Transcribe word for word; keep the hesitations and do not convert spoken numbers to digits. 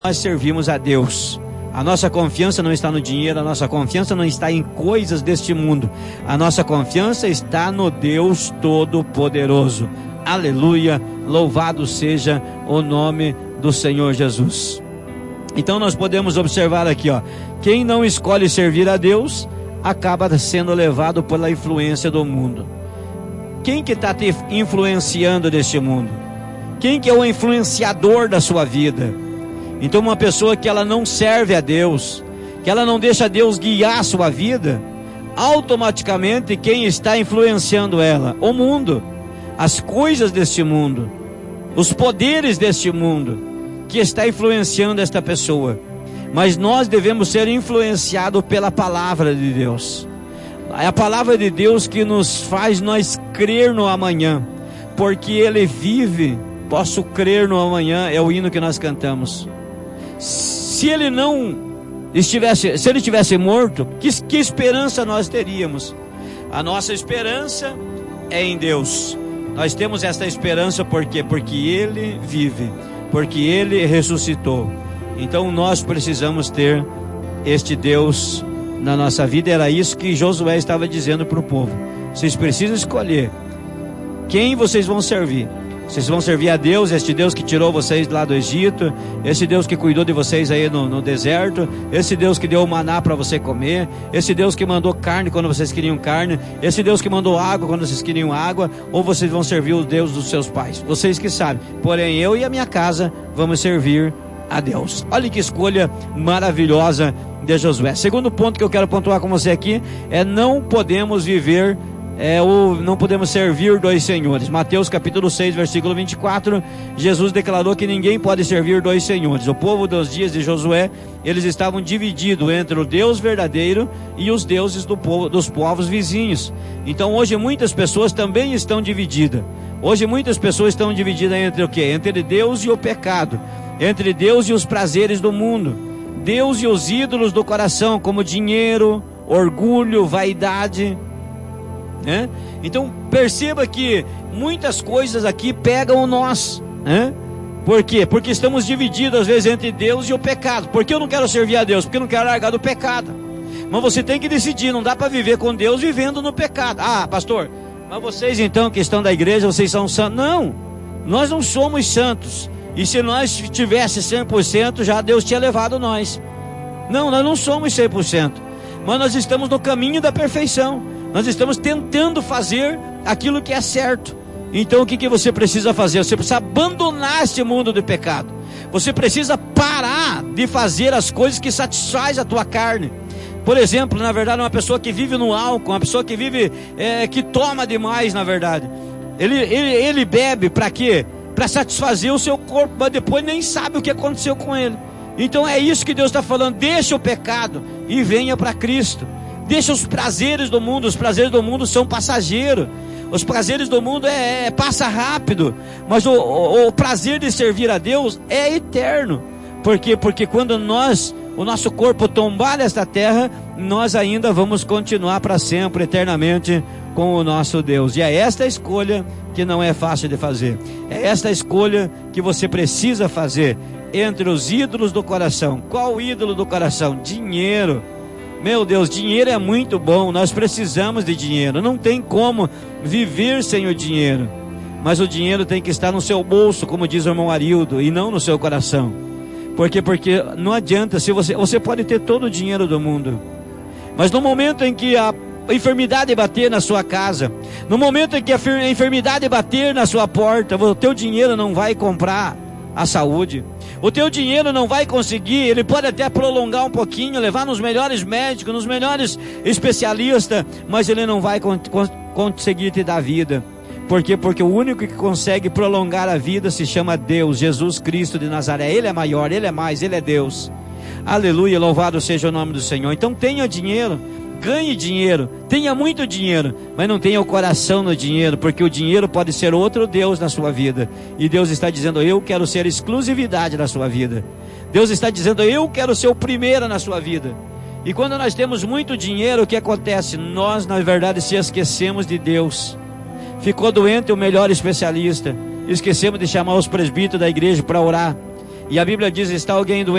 nós servimos a Deus. A nossa confiança não está no dinheiro, a nossa confiança não está em coisas deste mundo. A nossa confiança está no Deus Todo-Poderoso. Aleluia, louvado seja o nome do Senhor Jesus. Então nós podemos observar aqui, ó, quem não escolhe servir a Deus, acaba sendo levado pela influência do mundo. Quem que está te influenciando deste mundo? Quem que é o influenciador da sua vida? Então uma pessoa que ela não serve a Deus, que ela não deixa Deus guiar a sua vida, automaticamente quem está influenciando ela? O mundo, as coisas deste mundo, os poderes deste mundo, que está influenciando esta pessoa. Mas nós devemos ser influenciados pela palavra de Deus. É a palavra de Deus que nos faz nós crer no amanhã, porque Ele vive. Posso crer no amanhã, é o hino que nós cantamos. Se Ele não estivesse, se Ele tivesse morto, que, que esperança nós teríamos? A nossa esperança é em Deus. Nós temos esta esperança por quê? Porque Ele vive, porque Ele ressuscitou. Então nós precisamos ter este Deus na nossa vida. Era isso que Josué estava dizendo para o povo. Vocês precisam escolher quem vocês vão servir. Vocês vão servir a Deus, este Deus que tirou vocês lá do Egito, esse Deus que cuidou de vocês aí no, no deserto, esse Deus que deu o maná para você comer, esse Deus que mandou carne quando vocês queriam carne, esse Deus que mandou água quando vocês queriam água, ou vocês vão servir o Deus dos seus pais. Vocês que sabem. Porém eu e a minha casa vamos servir a Deus. Olha que escolha maravilhosa de Josué. Segundo ponto que eu quero pontuar com você aqui é: não podemos viver É, ou não podemos servir dois senhores. Mateus capítulo seis, versículo vinte e quatro, Jesus declarou que ninguém pode servir dois senhores. O povo dos dias de Josué, eles estavam divididos entre o Deus verdadeiro e os deuses do povo, dos povos vizinhos. Então hoje muitas pessoas também estão divididas. Hoje muitas pessoas estão divididas entre o quê? Entre Deus e o pecado, entre Deus e os prazeres do mundo, Deus e os ídolos do coração, como dinheiro, orgulho, vaidade. É? Então perceba que muitas coisas aqui pegam nós, né? Por quê? Porque estamos divididos às vezes entre Deus e o pecado. Porque eu não quero servir a Deus? Porque eu não quero largar do pecado. Mas você tem que decidir, não dá para viver com Deus vivendo no pecado. Ah, pastor, mas vocês então que estão da igreja, vocês são santos? Não, nós não somos santos. E se nós tivesse cem por cento, já Deus tinha levado nós. Não, nós não somos cem por cento, mas nós estamos no caminho da perfeição. Nós estamos tentando fazer aquilo que é certo. Então o que, que você precisa fazer? Você precisa abandonar este mundo de pecado. Você precisa parar de fazer as coisas que satisfazem a tua carne. Por exemplo, na verdade, uma pessoa que vive no álcool, uma pessoa que vive, é, que toma demais, na verdade. Ele, ele, ele bebe para quê? Para satisfazer o seu corpo, mas depois nem sabe o que aconteceu com ele. Então é isso que Deus está falando: deixa o pecado e venha para Cristo. Deixa os prazeres do mundo. Os prazeres do mundo são passageiros. Os prazeres do mundo é, é passa rápido. Mas o, o, o prazer de servir a Deus é eterno. Por quê? Porque quando nós, o nosso corpo tombar nesta terra, nós ainda vamos continuar para sempre, eternamente, com o nosso Deus. E é esta escolha que não é fácil de fazer. É esta escolha que você precisa fazer entre os ídolos do coração. Qual o ídolo do coração? Dinheiro. Meu Deus, dinheiro é muito bom, nós precisamos de dinheiro, não tem como viver sem o dinheiro, mas o dinheiro tem que estar no seu bolso, como diz o irmão Arildo, e não no seu coração. Por quê? Porque não adianta, se você, você pode ter todo o dinheiro do mundo, mas no momento em que a enfermidade bater na sua casa, no momento em que a enfermidade bater na sua porta, o teu dinheiro não vai comprar a saúde. O teu dinheiro não vai conseguir, ele pode até prolongar um pouquinho, levar nos melhores médicos, nos melhores especialistas, mas ele não vai con- con- conseguir te dar vida. Por quê? Porque o único que consegue prolongar a vida se chama Deus, Jesus Cristo de Nazaré. Ele é maior, Ele é mais, Ele é Deus. Aleluia, louvado seja o nome do Senhor. Então tenha dinheiro, ganhe dinheiro, tenha muito dinheiro, mas não tenha o coração no dinheiro, porque o dinheiro pode ser outro Deus na sua vida. E Deus está dizendo: eu quero ser exclusividade na sua vida. Deus está dizendo: eu quero ser o primeiro na sua vida. E quando nós temos muito dinheiro, o que acontece? Nós, na verdade, se esquecemos de Deus. Ficou doente o melhor especialista, esquecemos de chamar os presbíteros da igreja para orar. E a Bíblia diz: está alguém doente?